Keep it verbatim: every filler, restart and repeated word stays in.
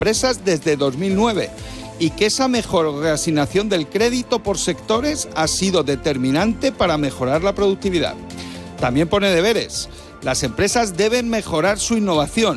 empresas desde dos mil nueve y que esa mejor reasignación del crédito por sectores ha sido determinante para mejorar la productividad. También pone deberes. Las empresas deben mejorar su innovación